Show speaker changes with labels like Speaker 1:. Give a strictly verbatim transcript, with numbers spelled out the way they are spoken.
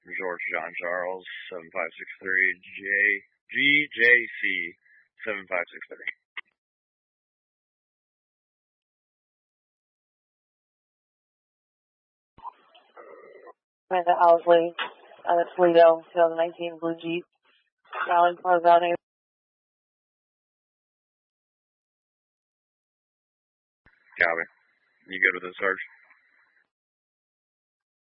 Speaker 1: George John Charles, seven five six three, J G J C, seven five six three.
Speaker 2: Amanda Owsley, out of Toledo, twenty nineteen Blue Jeep, Allen Avenue.
Speaker 1: Copy. You good with the search?